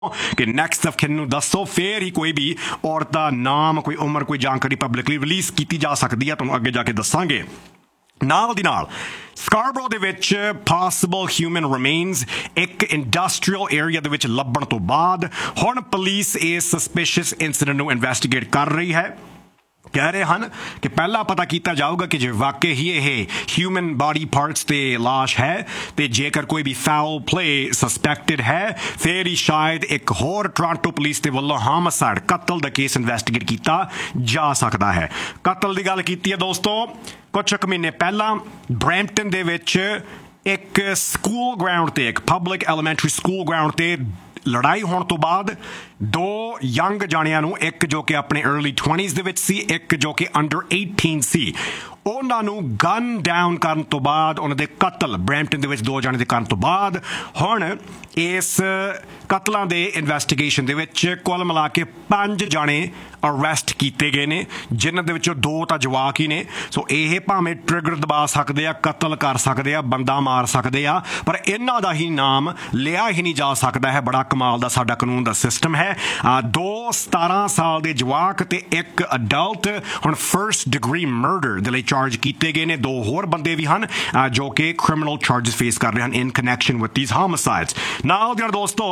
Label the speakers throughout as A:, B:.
A: कि next of kin दसो फिर ही कोई भी औरत का नाम कोई उम्र कोई जानकारी पब्लिकली रिलीज की जा सकती है तुहानूं अगे जाके दसांगे ਨਾਲ ਦੀ ਨਾਲ ਸਕਾਰਬਰੋ ਦੇ ਵਿੱਚ ਪੋਸੀਬਲ ਹਿਊਮਨ ਰਿਮੇਨਸ ਇੱਕ ਇੰਡਸਟਰੀਅਲ ਏਰੀਆ ਦੇ ਵਿੱਚ ਲੱਭਣ ਤੋਂ ਬਾਅਦ ਹੁਣ ਪੁਲਿਸ ਇਸ ਸਸਪੀਸ਼ੀਅਸ ਇਨਸੀਡੈਂਟ ਨੂੰ ਇਨਵੈਸਟੀਗੇਟ ਕਰ ਰਹੀ ਹੈ ਕਹਿ ਰਹੇ ਹਨ ਕਿ ਪਹਿਲਾਂ ਪਤਾ ਕੀਤਾ ਜਾਊਗਾ ਕਿ ਜੇ ਵਾਕਈ ਹੀ ਇਹ ਹਿਊਮਨ ਬਾਡੀ ਪਾਰਟਸ ਤੇ ਲਾਸ਼ ਹੈ ਤੇ ਜੇਕਰ ਕੋਈ ਵੀ ਫਾਊਲ ਪਲੇ ਸਸਪੈਕਟਡ ਹੈ ਫਿਰ ਹੀ ਸ਼ਾਇਦ ਇੱਕ ਹੋਰ ਟੋਰਾਂਟੋ ਪੁਲਿਸ ਦੇ ਵੱਲੋਂ ਹਾਮਸਾਈਡ ਕਤਲ ਦਾ ਕੇਸ ਇਨਵੈਸਟੀਗੇਟ ਕੀਤਾ ਜਾ ਸਕਦਾ ਹੈ ਕਤਲ ਦੀ ਗੱਲ ਕੀਤੀ ਹੈ ਦੋਸਤੋ ਕੁਝ ਕੁ ਮਹੀਨੇ ਪਹਿਲਾਂ ਬਰੈਂਪਟਨ ਦੇ ਵਿੱਚ ਇੱਕ ਸਕੂਲ ਗਰਾਊਂਡ ਤੇ ਇੱਕ ਪਬਲਿਕ ਐਲੀਮੈਂਟਰੀ ਸਕੂਲ ਗਰਾਊਂਡ ਤੇ ਲੜਾਈ ਹੋਣ ਤੋਂ ਬਾਅਦ ਦੋ ਯੰਗ ਜਾਣਿਆਂ ਨੂੰ ਇੱਕ ਜੋ ਕਿ ਆਪਣੇ अर्ਲੀ 20s ਦੇ ਵਿੱਚ ਸੀ ਇੱਕ ਜੋ ਕਿ ਅੰਡਰ 18 ਸੀ ਉਹਨਾਂ ਨੂੰ ਗਨ ਡਾਊਨ ਕਰਨ ਤੋਂ ਬਾਅਦ ਉਹਨਾਂ ਦੇ ਕਤਲ ਬਰੈਂਪਟਨ ਦੇ ਵਿੱਚ ਦੋ ਜਾਣੇ ਦੇ ਕਰਨ ਤੋਂ ਬਾਅਦ ਹੁਣ ਇਸ ਕਤਲਾਂ ਦੇ ਇਨਵੈਸਟੀਗੇਸ਼ਨ ਦੇ ਵਿੱਚ ਕੁੱਲ ਮਿਲਾ ਕੇ 5 ਜਾਣੇ ਅਰੈਸਟ ਕੀਤੇ ਗਏ ਨੇ ਜਿਨ੍ਹਾਂ ਦੇ ਵਿੱਚੋਂ 2 ਤਾਂ ਜਵਾਕ ਹੀ ਨੇ ਸੋ ਇਹ ਭਾਵੇਂ ਟ੍ਰਿਗਰ ਦਬਾ ਸਕਦੇ ਆ ਕਤਲ ਕਰ ਸਕਦੇ ਆ ਬੰਦਾ ਮਾਰ ਸਕਦੇ ਆ ਪਰ ਇਹਨਾਂ ਦਾ ਹੀ ਨਾਮ ਲਿਆ ਹੀ ਨਹੀਂ ਜਾ ਸਕਦਾ ਹੈ ਬੜਾ ਕਮਾਲ ਦਾ ਸਾਡਾ ਕਾਨੂੰਨ ਦਾ ਸਿਸਟਮ ਹੈ 2 17 ਸਾਲ ਦੇ ਜਵਾਕ ਤੇ ਇੱਕ ਅਡਲਟ ਹੁਣ ਫਰਸਟ ਡਿਗਰੀ ਮਰਡਰ ਦੇ ਲਈ ਚਾਰਜ ਕੀਤੇ ਗਏ ਨੇ 2 ਹੋਰ ਬੰਦੇ ਵੀ ਹਨ ਜੋ ਕਿ ਕ੍ਰਿਮੀਨਲ ਚਾਰਜਸ ਫੇਸ ਕਰ ਰਹੇ ਹਨ ਇਨ ਕਨੈਕਸ਼ਨ ਵਿਦ ਥੀਸ ਹੋਮਿਸਾਈਡਸ ਨਾਲ ਦੀਆਂ ਦੋਸਤੋ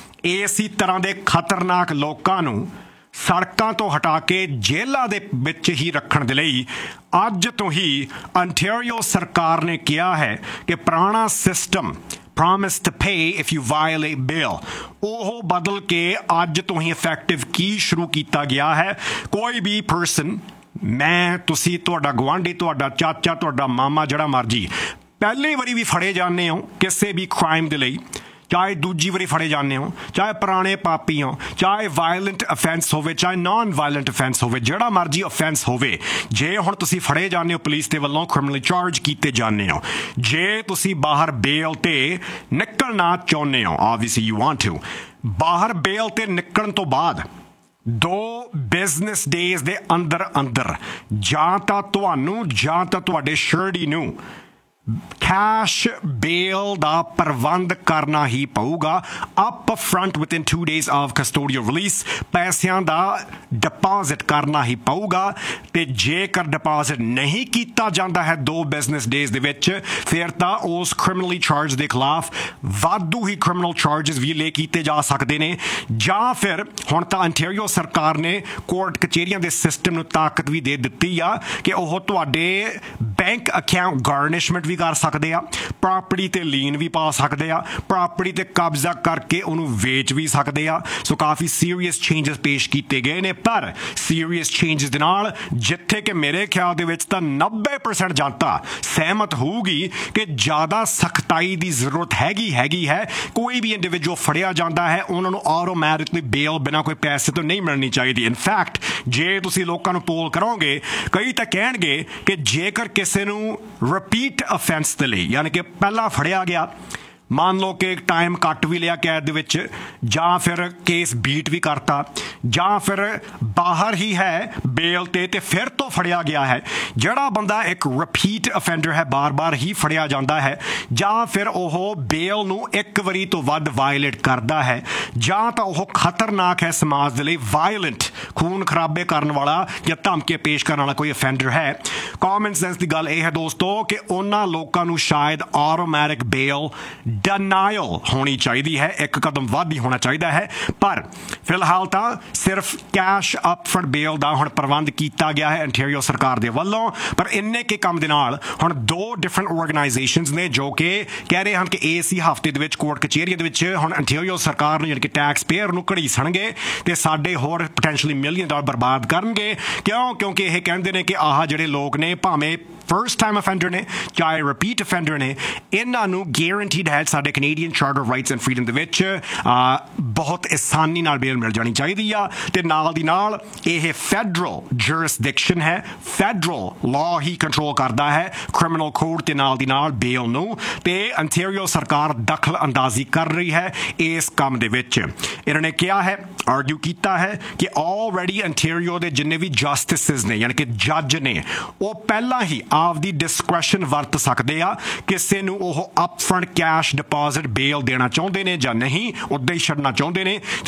A: ਇਸੇ ਤਰ੍ਹਾਂ ਦੇ ਖਤਰਨਾਕ ਲੋਕਾਂ ਨੂੰ ਸੜਕਾਂ ਤੋਂ ਹਟਾ ਕੇ ਜੇਲ੍ਹਾਂ ਦੇ ਵਿੱਚ ਹੀ ਰੱਖਣ ਦੇ ਲਈ ਅੱਜ ਤੋਂ ਹੀ ਅੰਟੈਰੀਓ ਸਰਕਾਰ ਨੇ ਕਿਹਾ ਹੈ ਕਿ ਪੁਰਾਣਾ system promise to pay if you violate bail ਉਹ ਬਦਲ ਕੇ ਅੱਜ ਤੋਂ ਹੀ ਇਫੈਕਟਿਵ ਕੀ ਸ਼ੁਰੂ ਕੀਤਾ ਗਿਆ ਹੈ ਕੋਈ ਵੀ ਪਰਸਨ ਮੈਂ ਤੁਸੀਂ ਤੁਹਾਡਾ ਗੁਆਂਢੀ ਤੁਹਾਡਾ ਚਾਚਾ ਤੁਹਾਡਾ ਮਾਮਾ ਜਿਹੜਾ ਮਰਜੀ ਪਹਿਲੀ ਵਾਰੀ ਵੀ ਫੜੇ ਜਾਂਦੇ ਹੋ ਕਿਸੇ ਵੀ ਕ੍ਰਾਈਮ ਦੇ ਲਈ ਚਾਹੇ ਦੂਜੀ ਵਾਰੀ ਫੜੇ ਜਾਂਦੇ ਹੋ ਚਾਹੇ ਪੁਰਾਣੇ ਪਾਪੀ ਹੋ ਚਾਹੇ ਵਾਇਲੈਂਟ ਅਫੈਂਸ ਹੋਵੇ ਚਾਹੇ ਨਾਨ ਵਾਇਲੈਂਟ ਅਫੈਂਸ ਹੋਵੇ ਜਿਹੜਾ ਮਰਜੀ ਅਫੈਂਸ ਹੋਵੇ ਜੇ ਹੁਣ ਤੁਸੀਂ ਫੜੇ ਜਾਂਦੇ ਹੋ ਪੁਲਿਸ ਦੇ ਵੱਲੋਂ ਕ੍ਰਿਮੀਨਲੀ ਚਾਰਜ ਕੀਤੇ ਜਾਂਦੇ ਹੋ ਜੇ ਤੁਸੀਂ ਬਾਹਰ ਬੇਲ ਤੇ ਨਿਕਲਣਾ ਚਾਹੁੰਦੇ ਹੋ ਆਬਵੀਅਸਲੀ ਯੂ ਵਾਂਟ ਟੂ ਬਾਹਰ ਬੇਲ ਤੇ ਨਿਕਲਣ ਤੋਂ ਬਾਅਦ 2 ਬਿਜ਼ਨਸ ਡੇਜ਼ ਦੇ ਅੰਦਰ ਜਾਂ ਤਾਂ ਤੁਹਾਨੂੰ ਜਾਂ ਤਾਂ ਤੁਹਾਡੇ ਸ਼ਰਡੀ ਨੂੰ ਕੈਸ਼ ਬੇਲ ਦਾ ਪ੍ਰਬੰਧ ਕਰਨਾ ਹੀ ਪਊਗਾ up front within 2 days of custodial release ਪੈਸਿਆਂ ਦਾ ਡਿਪੋਜ਼ਿਟ ਕਰਨਾ ਹੀ ਪਊਗਾ ਤੇ ਜੇਕਰ ਡਿਪੋਜ਼ਿਟ ਨਹੀਂ ਕੀਤਾ ਜਾਂਦਾ ਹੈ 2 ਬਿਜ਼ਨਸ ਡੇਜ਼ ਦੇ ਵਿੱਚ ਫਿਰ ਤਾਂ ਉਸ ਕ੍ਰਿਮੀਨਲੀ ਚਾਰਜ ਦੇ ਖਿਲਾਫ ਵਾਧੂ ਹੀ ਕ੍ਰਿਮੀਨਲ ਚਾਰਜਸ ਵੀ ਲੈ ਕੀਤੇ ਜਾ ਸਕਦੇ ਨੇ ਜਾਂ ਫਿਰ ਹੁਣ ਤਾਂ ਅੰਟੈਰੀਓ ਸਰਕਾਰ ਨੇ ਕੋਰਟ ਕਚਹਿਰੀਆਂ ਦੇ ਸਿਸਟਮ ਨੂੰ ਤਾਕਤ ਵੀ ਦੇ ਦਿੱਤੀ ਆ ਕਿ ਉਹ ਤੁਹਾਡੇ ਬੈਂਕ ਅਕਾਊਂਟ ਗਾਰਨਿਸ਼ਮੈਂਟ ਵੀ ਕਰ ਸਕਦੇ ਆ ਪ੍ਰਾਪਰਟੀ ਤੇ ਲੀਨ ਵੀ ਪਾ ਸਕਦੇ ਆ ਪ੍ਰਾਪਰਟੀ ਤੇ ਕਬਜ਼ਾ ਕਰਕੇ ਉਹਨੂੰ ਵੇਚ ਵੀ ਸਕਦੇ ਆ ਸੋ ਕਾਫੀ ਸੀਰੀਅਸ ਚੇਂਜਸ ਪੇਸ਼ ਕੀਤੇ ਗਏ ਨੇ ਪਰ ਸੀਰੀਅਸ ਚੇਂਜਸ ਦੇ ਨਾਲ ਜਿੱਥੇ ਕਿ ਮੇਰੇ ਖਿਆਲ ਦੇ ਵਿੱਚ ਤਾਂ 90% ਜਨਤਾ ਸਹਿਮਤ ਹੋਊਗੀ ਕਿ ਜ਼ਿਆਦਾ ਸਖਤਾਈ ਦੀ ਜ਼ਰੂਰਤ ਹੈਗੀ ਹੈ ਕੋਈ ਵੀ ਇੰਡੀਵਿਜੂਅਲ ਫੜਿਆ ਜਾਂਦਾ ਹੈ ਉਹਨਾਂ ਨੂੰ ਆਟੋਮੈਟਿਕਲੀ ਬੇਲ ਬਿਨਾਂ ਕੋਈ ਪੈਸੇ ਤੋਂ ਨਹੀਂ ਮਿਲਣੀ ਚਾਹੀਦੀ ਇਨਫੈਕਟ ਜੇ ਤੁਸੀਂ ਲੋਕਾਂ ਨੂੰ ਪੋਲ ਕਰੋਗੇ ਕਈ ਤਾਂ ਕਹਿਣਗੇ ਕਿ ਜੇਕਰ ਕਿਸੇ ਨੂੰ ਰਿਪੀਟ ਅਫੈਂਸ ਦੇ ਲਈ ਯਾਨੀ ਕਿ ਪਹਿਲਾਂ ਫੜਿਆ ਗਿਆ ਮੰਨ ਲਓ ਕਿ ਟਾਈਮ ਕੱਟ ਵੀ ਲਿਆ ਕੈਦ ਦੇ ਵਿੱਚ ਜਾਂ ਫਿਰ ਕੇਸ ਬੀਟ ਵੀ ਕਰਤਾ ਜਾਂ ਫਿਰ ਬਾਹਰ ਹੀ ਹੈ ਬੇਲ ਤੇ ਫਿਰ ਤੋਂ ਫੜਿਆ ਗਿਆ ਹੈ ਜਿਹੜਾ ਬੰਦਾ ਇੱਕ ਰਿਪੀਟ ਅਫੈਂਡਰ ਹੈ ਬਾਰ-ਬਾਰ ਹੀ ਫੜਿਆ ਜਾਂਦਾ ਹੈ ਜਾਂ ਫਿਰ ਉਹ ਬੇਲ ਨੂੰ ਇੱਕ ਵਾਰੀ ਤੋਂ ਵੱਧ ਵਾਇਲੇਟ ਕਰਦਾ ਹੈ ਜਾਂ ਤਾਂ ਉਹ ਖਤਰਨਾਕ ਹੈ ਸਮਾਜ ਦੇ ਲਈ ਵਾਇਲੈਂਟ ਖੂਨ ਖਰਾਬੇ ਕਰਨ ਵਾਲਾ ਜਾਂ ਧਮਕੀਆਂ ਪੇਸ਼ ਕਰਨ ਵਾਲਾ ਕੋਈ ਅਫੈਂਡਰ ਹੈ ਕਾਮਨ ਸੈਂਸ ਦੀ ਗੱਲ ਇਹ ਹੈ ਦੋਸਤੋ ਕਿ ਉਹਨਾਂ ਲੋਕਾਂ ਨੂੰ ਸ਼ਾਇਦ ਆਟੋਮੈਟਿਕ ਬੇਲ ਡਨਾਇਲ ਹੋਣੀ ਚਾਹੀਦੀ ਹੈ ਇੱਕ ਕਦਮ ਵੱਧ ਹੀ ਹੋਣਾ ਚਾਹੀਦਾ ਹੈ ਪਰ ਫਿਲਹਾਲ ਤਾਂ ਸਿਰਫ ਕੈਸ਼ ਅਪਫਰੰਟ ਬੇਲ ਦਾ ਹੁਣ ਪ੍ਰਬੰਧ ਕੀਤਾ ਗਿਆ ਹੈ ਅੰਟੈਰੀਓ ਸਰਕਾਰ ਦੇ ਵੱਲੋਂ ਪਰ ਇੰਨੇ ਕੇ ਕੰਮ ਦੇ ਨਾਲ ਹੁਣ 2 ਡਿਫਰੈਂਟ ਆਰਗੇਨਾਈਜੇਸ਼ਨਸ ਨੇ ਜੋ ਕਿ ਕਹਿ ਰਹੇ ਹਨ ਕਿ ਇਸ ਹੀ ਹਫ਼ਤੇ ਦੇ ਵਿੱਚ ਕੋਰਟ ਕਚਹਿਰੀਆਂ ਦੇ ਵਿੱਚ ਹੁਣ ਅੰਟੈਰੀਓ ਸਰਕਾਰ ਨੂੰ ਯਾਨੀ ਕਿ ਟੈਕਸ ਪੇਅਰ ਨੂੰ ਘੜੀਸਣਗੇ ਤੇ ਸਾਡੇ ਹੋਰ ਪੋਟੈਂਸ਼ੀਅਲੀ $1 ਮਿਲੀਅਨ ਬਰਬਾਦ ਕਰਨਗੇ ਕਿਉਂਕਿ ਇਹ ਕਹਿੰਦੇ ਨੇ ਕਿ ਆਹ ਜਿਹੜੇ ਲੋਕ ਨੇ ਭਾਵੇਂ ਫਰਸਟ ਟਾਈਮ ਅਫੈਂਡਰ ਨੇ ਚਾਹੇ ਰਿਪੀਟ ਅਫੈਂਡਰ ਨੇ ਇਹਨਾਂ ਨੂੰ ਗੈਰੰਟੀਡ ਹੈ ਸਾਡੇ Canadian charter of rights and freedom ਦੇ ਵਿੱਚ ਬਹੁਤ ਆਸਾਨੀ ਨਾਲ ਬੇਲ ਮਿਲ ਜਾਣੀ ਚਾਹੀਦੀ ਆ ਤੇ ਨਾਲ ਦੀ ਨਾਲ ਇਹ ਫੈਡਰਲ ਜੁਰਿਸਡਿਕਸ਼ਨ ਹੈ ਫੈਡਰਲ ਲਾਅ ਹੀ ਕੰਟਰੋਲ ਕਰਦਾ ਹੈ ਕ੍ਰਿਮੀਨਲ ਕੋਡ ਤੇ ਨਾਲ ਦੀ ਨਾਲ ਬੇਲ ਨੂੰ ਤੇ ਅੰਟੈਰੀਓ ਸਰਕਾਰ ਦਖਲ ਅੰਦਾਜ਼ੀ ਕਰ ਰਹੀ ਹੈ ਇਸ ਕੰਮ ਦੇ ਵਿੱਚ ਇਹਨਾਂ ਨੇ ਕਿਹਾ ਹੈ ਆਰਗੂ ਕੀਤਾ ਹੈ ਕਿ ਆਲਰੇਡੀ ਅੰਟੈਰੀਓ ਦੇ ਜਿੰਨੇ ਵੀ ਜਸਟਿਸਿਸ ਨੇ ਯਾਨੀ ਕਿ ਜੱਜ ਨੇ ਉਹ ਪਹਿਲਾਂ ਹੀ ਆਪਦੀ ਡਿਸਕ੍ਰੈਸ਼ਨ ਵਰਤ ਸਕਦੇ ਆ ਕਿਸੇ ਨੂੰ ਉਹ ਅਪਫਰੰਟ ਕੈਸ਼ ਡਿਪੋਜ਼ਿਟ ਬੇਲ ਦੇਣਾ ਚਾਹੁੰਦੇ ਨੇ ਜਾਂ ਨਹੀਂ ਉੱਦਾਂ ਹੀ ਛੱਡਣਾ ਚਾਹੁੰਦੇ ਨੇ